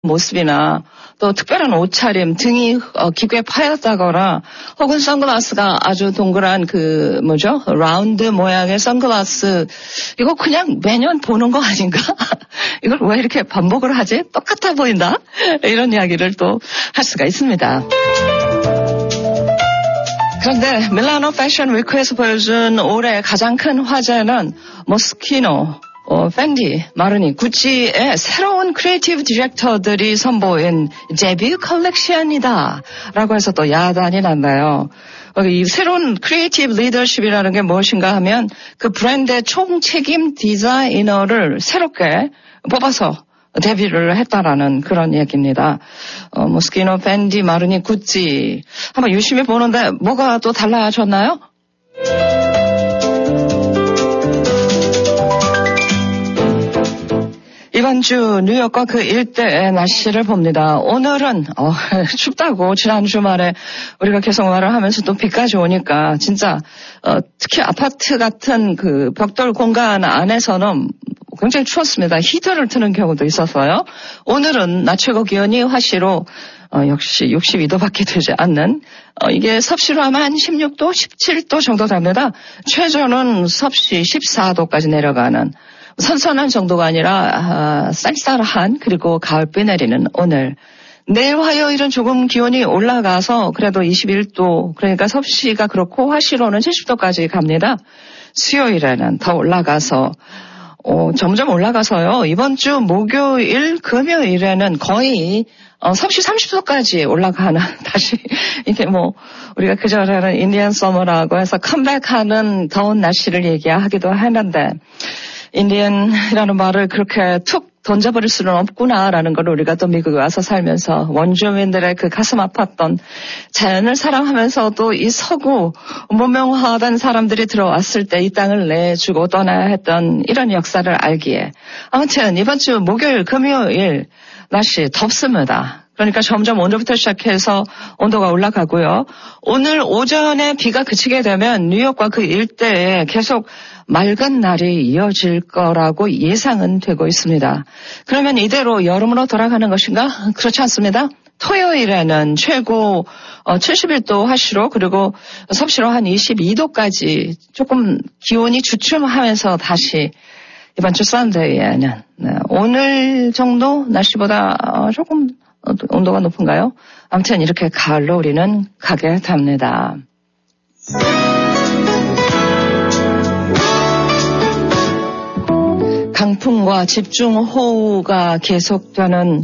모습이나 또 특별한 옷차림, 등이 깊게 파였다거나 혹은 선글라스가 아주 동그란 라운드 모양의 선글라스, 이거 그냥 매년 보는 거 아닌가? 이걸 왜 이렇게 반복을 하지? 똑같아 보인다? 이런 이야기를 또 할 수가 있습니다. 그런데 밀라노 패션 위크에서 보여준 올해 가장 큰 화제는 모스키노, 펜디, 마르니, 구찌의 새로운 크리에이티브 디렉터들이 선보인 데뷔 컬렉션이다 라고 해서 또 야단이 났나요. 이 새로운 크리에이티브 리더십이라는 게 무엇인가 하면 그 브랜드의 총책임 디자이너를 새롭게 뽑아서 데뷔를 했다라는 그런 얘기입니다. 모스키노, 펜디, 마르니, 구찌 한번 유심히 보는데 뭐가 또 달라졌나요? 이번 주 뉴욕과 그 일대의 날씨를 봅니다. 오늘은 춥다고 지난 주말에 우리가 계속 말을 하면서 또 비까지 오니까 진짜 특히 아파트 같은 그 벽돌 공간 안에서는 굉장히 추웠습니다. 히터를 트는 경우도 있어서요. 오늘은 낮 최고 기온이 화씨로 역시 62도밖에 되지 않는 이게 섭씨로 하면 한 16도, 17도 정도 됩니다. 최저는 섭씨 14도까지 내려가는 선선한 정도가 아니라 쌀쌀한 그리고 가을비 내리는 오늘. 내일 화요일은 조금 기온이 올라가서 그래도 21도, 그러니까 섭씨가 그렇고 화씨로는 70도까지 갑니다. 수요일에는 더 올라가서 점점 올라가서요. 이번 주 목요일, 금요일에는 거의 섭씨 30도까지 올라가는 다시 이게 우리가 그전에는 인디언 서머라고 해서 컴백하는 더운 날씨를 얘기하기도 하는데 인디언이라는 말을 그렇게 툭 던져버릴 수는 없구나라는 걸 우리가 또 미국에 와서 살면서 원주민들의 그 가슴 아팠던 자연을 사랑하면서도 이 서구 무명화된 사람들이 들어왔을 때 이 땅을 내주고 떠나야 했던 이런 역사를 알기에 아무튼 이번 주 목요일, 금요일 날씨 덥습니다. 그러니까 점점 오늘부터 시작해서 온도가 올라가고요. 오늘 오전에 비가 그치게 되면 뉴욕과 그 일대에 계속 맑은 날이 이어질 거라고 예상은 되고 있습니다. 그러면 이대로 여름으로 돌아가는 것인가? 그렇지 않습니다. 토요일에는 최고 71도 화씨로 그리고 섭씨로 한 22도까지 조금 기온이 주춤하면서 다시 이번 주 썬데이에는 오늘 정도 날씨보다 조금 온도가 높은가요? 아무튼 이렇게 가을로 우리는 가게 됩니다. 강풍과 집중호우가 계속되는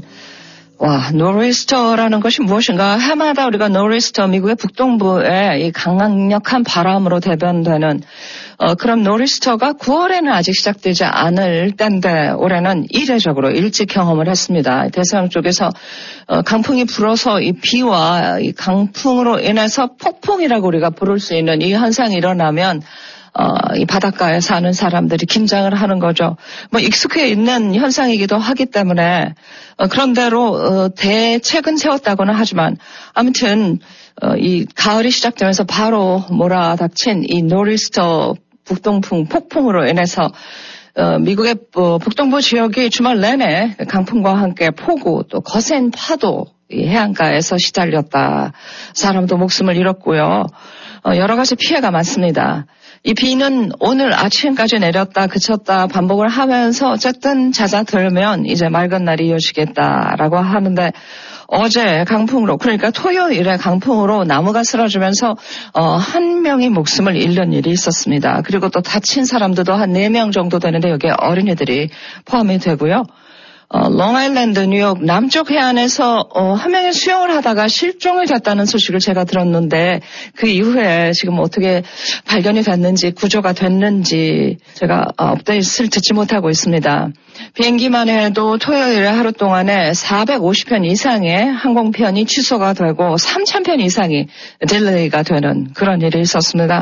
노리스터라는 것이 무엇인가? 해마다 우리가 노리스터, 미국의 북동부에 이 강력한 바람으로 대변되는 그럼 노리스터가 9월에는 아직 시작되지 않을 때인데 올해는 이례적으로 일찍 경험을 했습니다. 대서양 쪽에서 강풍이 불어서 이 비와 이 강풍으로 인해서 폭풍이라고 우리가 부를 수 있는 이 현상이 일어나면 이 바닷가에 사는 사람들이 긴장을 하는 거죠. 익숙해 있는 현상이기도 하기 때문에 그런대로 대책은 세웠다고는 하지만 아무튼 이 가을이 시작되면서 바로 몰아닥친 이 노리스터 북동풍 폭풍으로 인해서 미국의 북동부 지역이 주말 내내 강풍과 함께 폭우 또 거센 파도 이 해안가에서 시달렸다. 사람도 목숨을 잃었고요. 여러 가지 피해가 많습니다. 이 비는 오늘 아침까지 내렸다 그쳤다 반복을 하면서 어쨌든 잦아들면 이제 맑은 날이 이어지겠다라고 하는데 어제 강풍으로 그러니까 토요일에 강풍으로 나무가 쓰러지면서 한 명이 목숨을 잃는 일이 있었습니다. 그리고 또 다친 사람들도 한 4명 정도 되는데 여기에 어린이들이 포함이 되고요. 롱아일랜드, 뉴욕 남쪽 해안에서 한 명이 수영을 하다가 실종이 됐다는 소식을 제가 들었는데 그 이후에 지금 어떻게 발견이 됐는지 구조가 됐는지 제가 업데이트를 듣지 못하고 있습니다. 비행기만 해도 토요일에 하루 동안에 450편 이상의 항공편이 취소가 되고 3,000편 이상이 딜레이가 되는 그런 일이 있었습니다.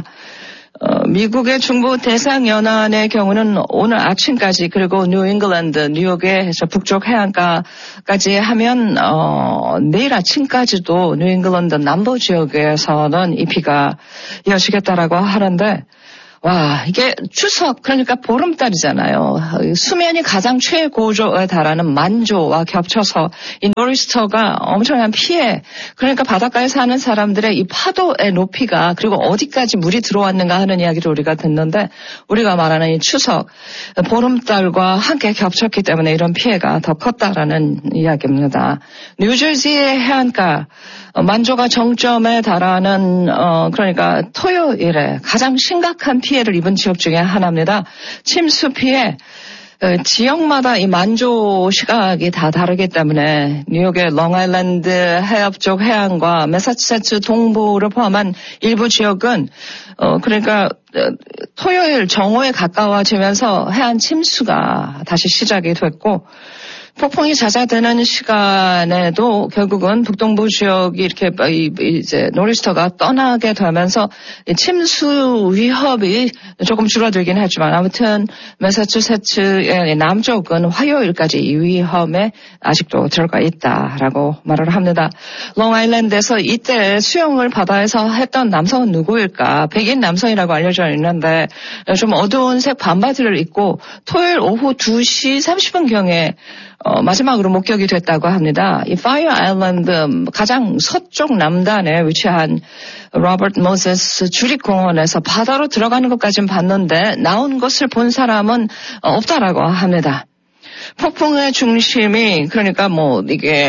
미국의 중부 대상 연안의 경우는 오늘 아침까지 그리고 뉴잉글랜드, 뉴욕의 북쪽 해안가까지 하면 내일 아침까지도 뉴잉글랜드 남부 지역에서는 이 비가 이어지겠다라고 하는데 와, 이게 추석, 그러니까 보름달이잖아요. 수면이 가장 최고조에 달하는 만조와 겹쳐서 이 노리스터가 엄청난 피해, 그러니까 바닷가에 사는 사람들의 이 파도의 높이가 그리고 어디까지 물이 들어왔는가 하는 이야기를 우리가 듣는데 우리가 말하는 이 추석, 보름달과 함께 겹쳤기 때문에 이런 피해가 더 컸다라는 이야기입니다. 뉴저지의 해안가, 만조가 정점에 달하는 그러니까 토요일에 가장 심각한 피해를 입은 지역 중에 하나입니다. 침수 피해. 지역마다 이 만조 시각이 다 다르기 때문에 뉴욕의 롱아일랜드 해협 쪽 해안과 매사추세츠 동부를 포함한 일부 지역은 그러니까 토요일 정오에 가까워지면서 해안 침수가 다시 시작이 됐고 폭풍이 잦아드는 시간에도 결국은 북동부 지역이 이렇게 이제 노리스터가 떠나게 되면서 침수 위협이 조금 줄어들긴 했지만 아무튼 매사추세츠의 남쪽은 화요일까지 이 위험에 아직도 들어가 있다라고 말을 합니다. 롱아일랜드에서 이때 수영을 바다에서 했던 남성은 누구일까? 백인 남성이라고 알려져 있는데 좀 어두운 색 반바지를 입고 토요일 오후 2시 30분경에 마지막으로 목격이 됐다고 합니다. 이 파이어 아일랜드 가장 서쪽 남단에 위치한 로버트 모세스 주립공원에서 바다로 들어가는 것까지는 봤는데 나온 것을 본 사람은 없다라고 합니다. 폭풍의 중심이 그러니까 이게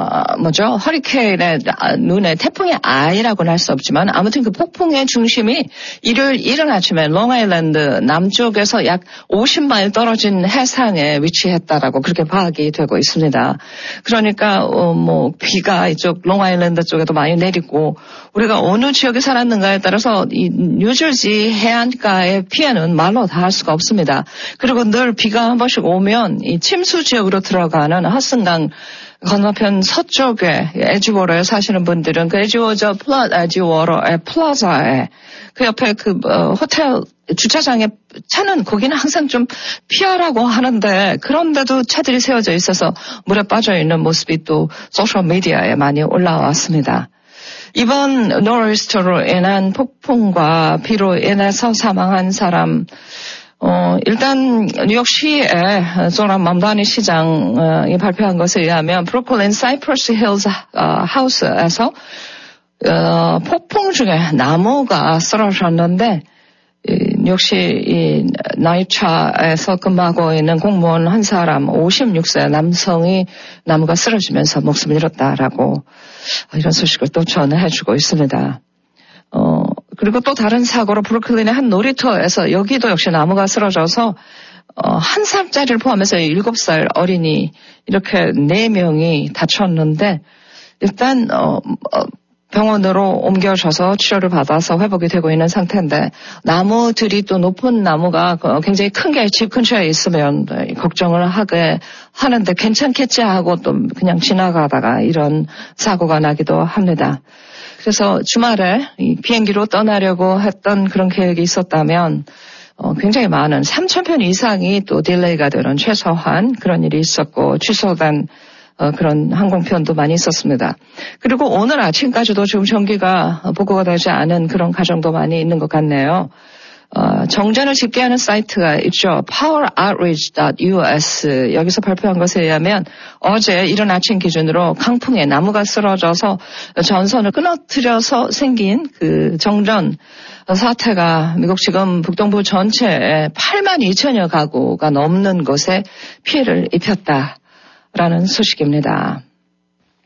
허리케인의 눈에 태풍의 아이라고는 할 수 없지만 아무튼 그 폭풍의 중심이 일요일 이른 아침에 롱아일랜드 남쪽에서 약 50마일 떨어진 해상에 위치했다라고 그렇게 파악이 되고 있습니다. 그러니까 비가 이쪽 롱아일랜드 쪽에도 많이 내리고 우리가 어느 지역에 살았는가에 따라서 이 뉴저지 해안가의 피해는 말로 다 할 수가 없습니다. 그리고 늘 비가 한 번씩 오면 이 침수 지역으로 들어가는 핫슨강 건너편 서쪽에 에지워러에 사시는 분들은 그 에지워러의 플라자에 그 옆에 호텔 주차장에 차는 거기는 항상 좀 피하라고 하는데 그런데도 차들이 세워져 있어서 물에 빠져 있는 모습이 또 소셜미디어에 많이 올라왔습니다. 이번 노리스터로 인한 폭풍과 비로 인해서 사망한 사람 일단 뉴욕시의 조람 맘다니 시장이 발표한 것에 의하면 브루클린 사이프러스 힐즈 하우스에서 폭풍 중에 나무가 쓰러졌는데 역시 이 나이차에서 근무하고 있는 공무원 한 사람 56세 남성이 나무가 쓰러지면서 목숨을 잃었다라고 이런 소식을 또 전해주고 있습니다. 그리고 또 다른 사고로 브루클린의 한 놀이터에서 여기도 역시 나무가 쓰러져서 1살짜리를 포함해서 7살 어린이 이렇게 4명이 다쳤는데 일단 병원으로 옮겨져서 치료를 받아서 회복이 되고 있는 상태인데 나무들이 또 높은 나무가 굉장히 큰 게 집 근처에 있으면 걱정을 하게 하는데 괜찮겠지 하고 또 그냥 지나가다가 이런 사고가 나기도 합니다. 그래서 주말에 이 비행기로 떠나려고 했던 그런 계획이 있었다면 굉장히 많은 3,000편 이상이 또 딜레이가 되는 최소한 그런 일이 있었고 취소된 그런 항공편도 많이 있었습니다. 그리고 오늘 아침까지도 지금 전기가 복구가 되지 않은 그런 가정도 많이 있는 것 같네요. 정전을 집계하는 사이트가 있죠. poweroutreach.us 여기서 발표한 것에 의하면 어제 이른 아침 기준으로 강풍에 나무가 쓰러져서 전선을 끊어뜨려서 생긴 그 정전 사태가 미국 지금 북동부 전체에 8만 2천여 가구가 넘는 곳에 피해를 입혔다라는 소식입니다.